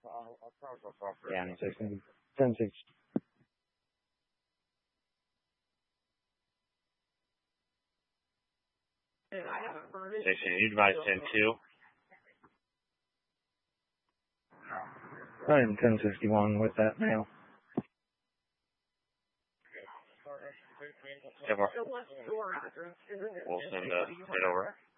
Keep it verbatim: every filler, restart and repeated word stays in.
Yeah, I'm sixteen. ten six. Station, you device ten two. I am ten sixty-one with that now. We'll send uh, it over.